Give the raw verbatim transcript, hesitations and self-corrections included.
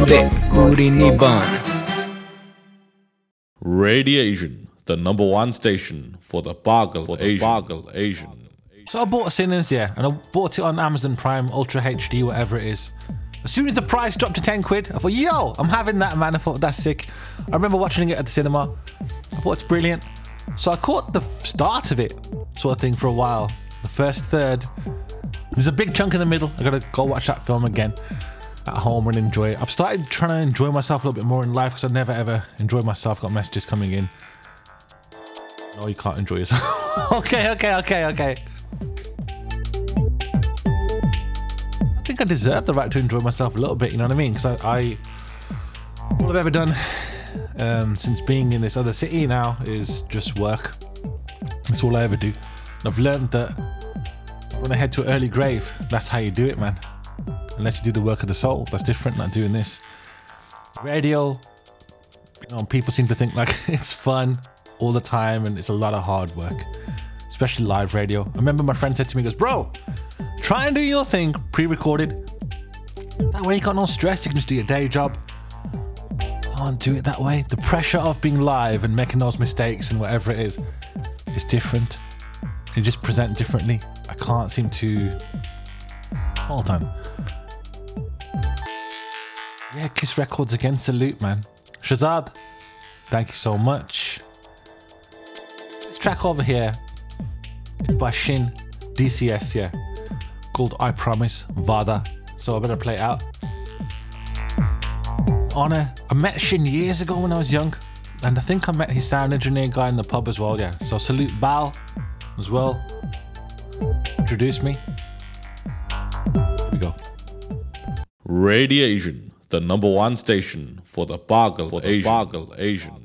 Big booty Nibbon. Radiation, the number one station for the Boggle Asian. Boggle Asian. So I bought Sinners, yeah, and I bought it on Amazon Prime, Ultra H D, whatever it is. As soon as the price dropped to ten quid, I thought, yo, I'm having that, man. I thought, that's sick. I remember watching it at the cinema. I thought it's brilliant. So I caught the start of it, sort of thing, for a while. The first third. There's a big chunk in the middle. I gotta go watch that film again at home and enjoy it. I've started trying to enjoy myself a little bit more in life because I never ever enjoy myself. Got messages coming in. No, you can't enjoy yourself. okay, okay, okay, okay. I think I deserve the right to enjoy myself a little bit, you know what I mean? Because I, I, all I've ever done um, since being in this other city now is just work. That's all I ever do. And I've learned that when I head to an early grave, that's how you do it, man. Unless you do the work of the soul, that's different, not doing this. Radio, you know, people seem to think like it's fun all the time and it's a lot of hard work, especially live radio. I remember my friend said to me, he goes, bro, try and do your thing pre-recorded. That way you got no stress, you can just do your day job. Can't do it that way. The pressure of being live and making those mistakes and whatever it is, is different. You just present differently. I can't seem to... Hold on. Yeah, Kiss Records again, salute, man. Shazad, thank you so much. This track over here is by Shin, D C S, yeah. Called I Promise, Vada. So I better play it out. Honor, I met Shin years ago when I was young. And I think I met his sound engineer guy in the pub as well, yeah. So salute Bal as well. Introduce me. Here we go. Radiation, the number one station for the Boggle Asian. Boggle Asian.